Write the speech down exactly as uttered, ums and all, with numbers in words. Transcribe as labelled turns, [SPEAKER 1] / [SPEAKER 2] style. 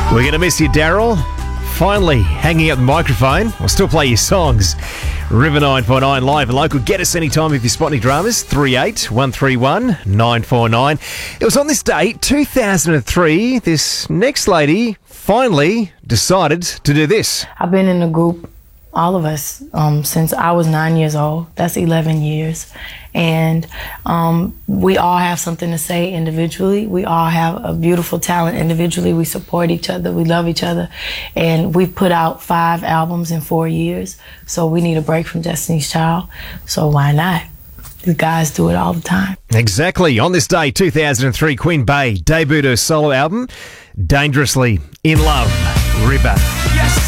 [SPEAKER 1] We're going to miss you, Daryl. Finally hanging up the microphone. We'll still play your songs. River nine four nine live and local. Get us anytime if you spot any dramas. three eight one three one nine four nine. It was on this date, two thousand three, this next lady finally decided to do this.
[SPEAKER 2] I've been in a group, all of us, um, since I was nine years old. That's eleven years. And um, we all have something to say individually. We all have a beautiful talent individually. We support each other. We love each other. And we've put out five albums in four years. So we need a break from Destiny's Child. So why not? The guys do it all the time.
[SPEAKER 1] Exactly. On this day, two thousand three, Queen Bey debuted her solo album, Dangerously in Love. Ripper. Yes.